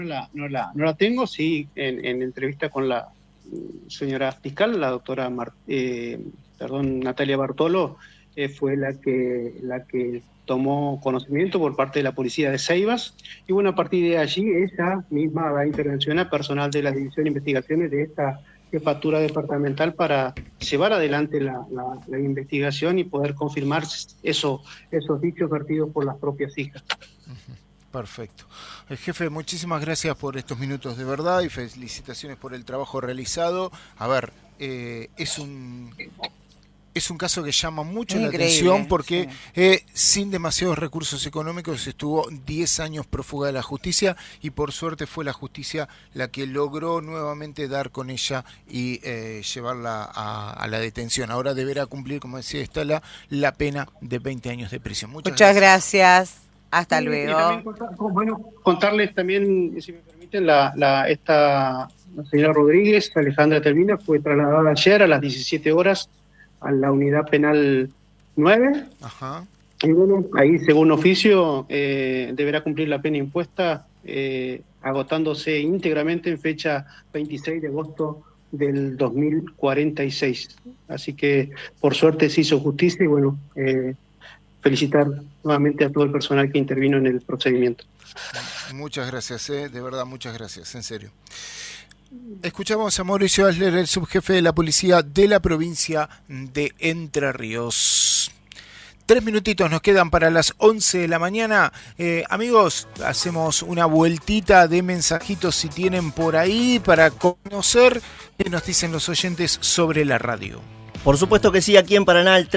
No la tengo, sí, en entrevista con la señora fiscal, la doctora Natalia Bartolo, fue la que tomó conocimiento por parte de la policía de Ceibas, y bueno, a partir de allí ella misma da intervención a personal de la División de Investigaciones de esta jefatura departamental para llevar adelante la investigación y poder confirmar esos dichos vertidos por las propias hijas. Perfecto. Jefe, muchísimas gracias por estos minutos de verdad y felicitaciones por el trabajo realizado. A ver, es un caso que llama mucho la atención porque sin demasiados recursos económicos estuvo 10 años prófuga de la justicia y por suerte fue la justicia la que logró nuevamente dar con ella y llevarla a la detención. Ahora deberá cumplir, como decía Estela, la pena de 20 años de prisión. Muchas gracias. Hasta luego. También, contarles también, si me permiten, esta señora Rodríguez, Alejandra Telvina, fue trasladada ayer a las 17 horas a la unidad penal 9. Ajá. Y bueno, ahí según oficio deberá cumplir la pena impuesta, agotándose íntegramente en fecha 26 de agosto del 2046. Así que por suerte se hizo justicia y bueno, felicitar nuevamente a todo el personal que intervino en el procedimiento. Muchas gracias, de verdad, muchas gracias, en serio. Escuchamos a Mauricio Asler, el subjefe de la policía de la provincia de Entre Ríos. 3 minutitos nos quedan para las 11 de la mañana. Amigos, hacemos una vueltita de mensajitos si tienen por ahí para conocer qué nos dicen los oyentes sobre la radio. Por supuesto que sí, aquí en Paraná, el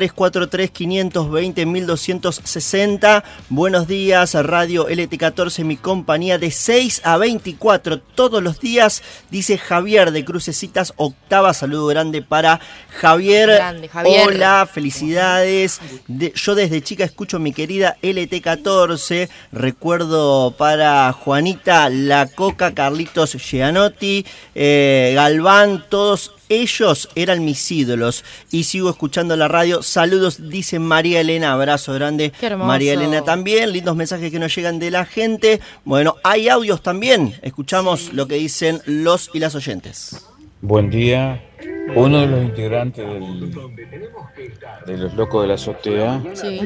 343-520-1260. Buenos días, Radio LT14, mi compañía de 6 a 24 todos los días, dice Javier de Crucecitas Octava. Saludo grande para Javier. Grande, Javier. Hola, felicidades. Yo desde chica escucho mi querida LT14. Recuerdo para Juanita La Coca, Carlitos Gianotti, Galván, todos ellos eran mis ídolos y sigo escuchando la radio. Saludos, dice María Elena. Abrazo grande. Qué hermoso. María Elena también. Lindos mensajes que nos llegan de la gente. Bueno, hay audios también. Escuchamos lo que dicen los y las oyentes. Buen día. Uno de los integrantes de los locos de la azotea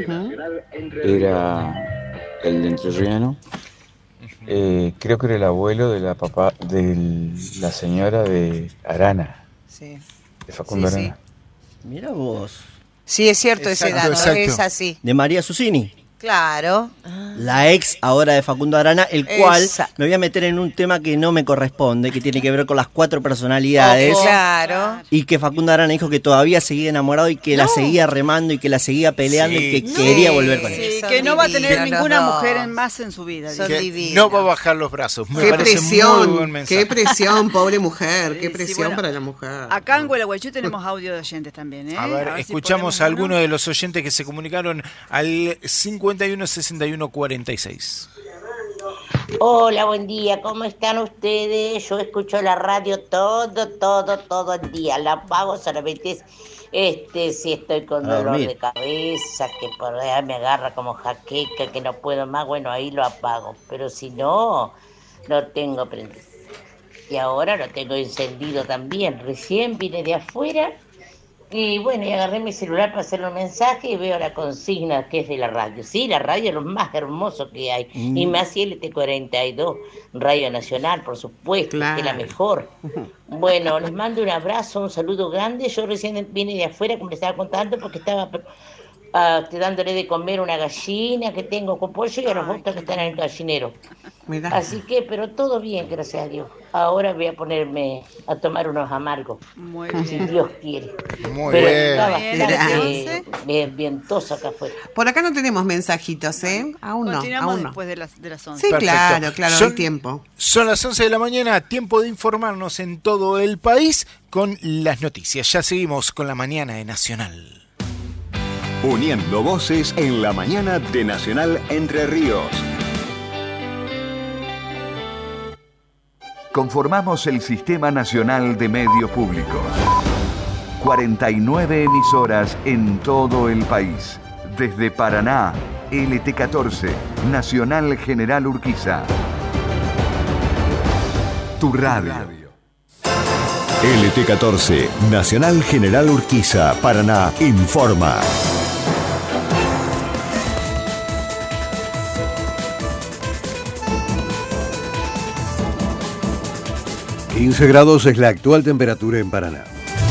era el de entrerriano. Creo que era el abuelo de la señora de Arana. Sí. De Facundo Arana. Mira vos. Sí, es cierto, ese dato, es así. De María Susini. Claro. La ex ahora de Facundo Arana, el cual me voy a meter en un tema que no me corresponde, que tiene que ver con las 4 personalidades. Claro. Y que Facundo Arana dijo que todavía seguía enamorado y que la seguía remando y que la seguía peleando y que quería volver con ella. Sí, que no va a tener ninguna mujer más en su vida. No va a bajar los brazos. Me qué parece presión, muy buen mensaje. qué presión, pobre mujer, qué presión para la mujer. Acá en Gualeguaychú tenemos audio de oyentes también. A ver, escuchamos a algunos de los oyentes que se comunicaron al 51-61-46. Hola, buen día, ¿cómo están ustedes? Yo escucho la radio todo el día. La apago solamente si estoy con dolor de cabeza, que por ahí me agarra como jaqueca, que no puedo más, bueno, ahí lo apago. Pero si no, no tengo prendido. Y ahora lo tengo encendido también. Recién vine de afuera y bueno, y agarré mi celular para hacer un mensaje y veo la consigna que es de la radio. Sí, la radio es lo más hermoso que hay. Y más si LT42, Radio Nacional, por supuesto, que es la mejor. Bueno, les mando un abrazo, un saludo grande. Yo recién vine de afuera, como les estaba contando, porque estaba dándole de comer una gallina que tengo con pollo y a los otros que están en el gallinero. Así que, pero todo bien, gracias a Dios. Ahora voy a ponerme a tomar unos amargos. Muy bien. Si Dios quiere. Muy pero bien. está bastante vientoso acá afuera. Por acá no tenemos mensajitos, ¿eh? Aún no. Continuamos después de las 11. Sí, perfecto. Claro, hay tiempo. Son las 11 de la mañana, tiempo de informarnos en todo el país con las noticias. Ya seguimos con la mañana de Nacional. Uniendo voces en la mañana de Nacional Entre Ríos. Conformamos el Sistema Nacional de Medios Públicos. 49 emisoras en todo el país. Desde Paraná, LT14, Nacional General Urquiza. tu radio. LT14, Nacional General Urquiza, Paraná, informa. 15 grados es la actual temperatura en Paraná.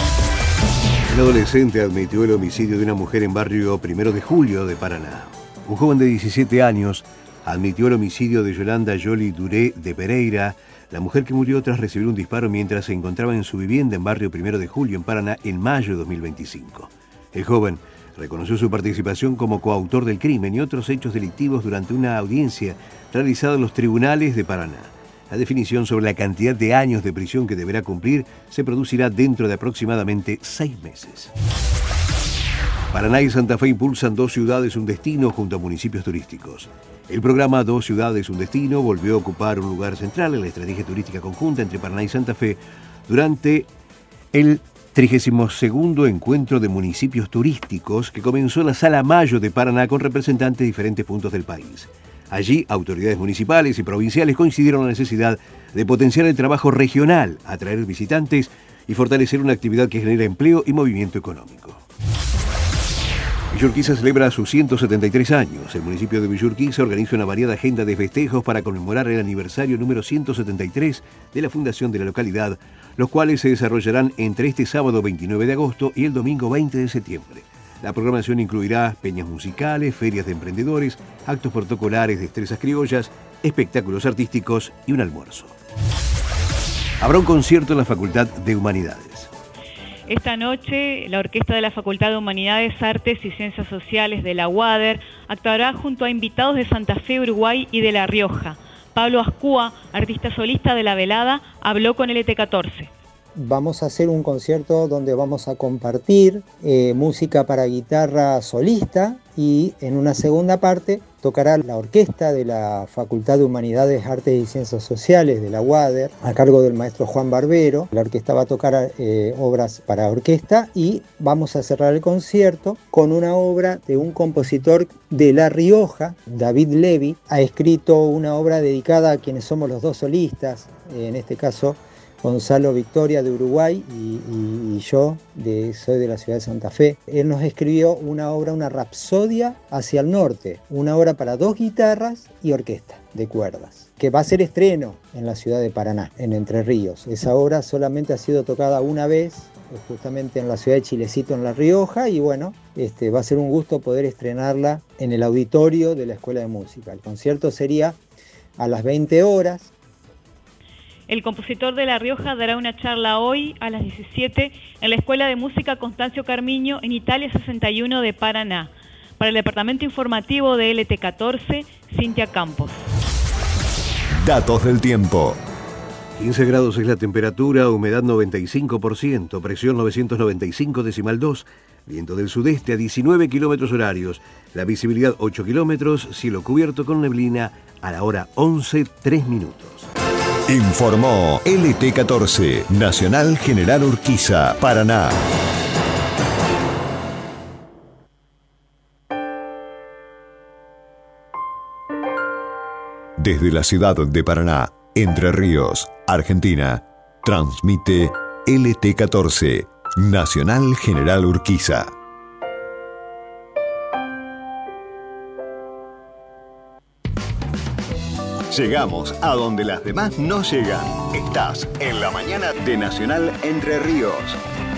Un adolescente admitió el homicidio de una mujer en barrio 1 de Julio de Paraná. Un joven de 17 años admitió el homicidio de Yolanda Yoli Duré de Pereira, la mujer que murió tras recibir un disparo mientras se encontraba en su vivienda en barrio 1 de Julio en Paraná en mayo de 2025. El joven reconoció su participación como coautor del crimen y otros hechos delictivos durante una audiencia realizada en los tribunales de Paraná. La definición sobre la cantidad de años de prisión que deberá cumplir se producirá dentro de aproximadamente 6 meses. Paraná y Santa Fe impulsan 2 ciudades un destino junto a municipios turísticos. El programa 2 ciudades un destino volvió a ocupar un lugar central en la estrategia turística conjunta entre Paraná y Santa Fe durante el 32º encuentro de municipios turísticos que comenzó en la Sala Mayo de Paraná con representantes de diferentes puntos del país. Allí, autoridades municipales y provinciales coincidieron en la necesidad de potenciar el trabajo regional, atraer visitantes y fortalecer una actividad que genera empleo y movimiento económico. Villa Urquiza celebra sus 173 años. El municipio de Villa Urquiza organiza una variada agenda de festejos para conmemorar el aniversario número 173 de la fundación de la localidad, los cuales se desarrollarán entre este sábado 29 de agosto y el domingo 20 de septiembre. La programación incluirá peñas musicales, ferias de emprendedores, actos protocolares, destrezas criollas, espectáculos artísticos y un almuerzo. Habrá un concierto en la Facultad de Humanidades. Esta noche, la Orquesta de la Facultad de Humanidades, Artes y Ciencias Sociales de la UADER actuará junto a invitados de Santa Fe, Uruguay y de La Rioja. Pablo Ascúa, artista solista de la velada, habló con LT14. Vamos a hacer un concierto donde vamos a compartir música para guitarra solista y en una segunda parte tocará la orquesta de la Facultad de Humanidades, Artes y Ciencias Sociales de la UADER a cargo del maestro Juan Barbero. La orquesta va a tocar obras para orquesta y vamos a cerrar el concierto con una obra de un compositor de La Rioja, David Levy. Ha escrito una obra dedicada a quienes somos los 2 solistas, en este caso Gonzalo Victoria de Uruguay y yo soy de la ciudad de Santa Fe. Él nos escribió una obra, una rapsodia hacia el norte, una obra para 2 guitarras y orquesta de cuerdas, que va a ser estreno en la ciudad de Paraná, en Entre Ríos. Esa obra solamente ha sido tocada una vez, justamente en la ciudad de Chilecito, en La Rioja, y bueno, va a ser un gusto poder estrenarla en el auditorio de la Escuela de Música. El concierto sería a las 20 horas. El compositor de La Rioja dará una charla hoy a las 17 en la Escuela de Música Constancio Carmiño en Italia 61 de Paraná. Para el departamento informativo de LT14, Cintia Campos. Datos del tiempo. 15 grados es la temperatura, humedad 95%, presión 995,2, viento del sudeste a 19 kilómetros horarios, la visibilidad 8 kilómetros, cielo cubierto con neblina a la hora 11:03. Informó LT14, Nacional General Urquiza, Paraná. Desde la ciudad de Paraná, Entre Ríos, Argentina, transmite LT14, Nacional General Urquiza. Llegamos a donde las demás no llegan. Estás en la mañana de Nacional Entre Ríos.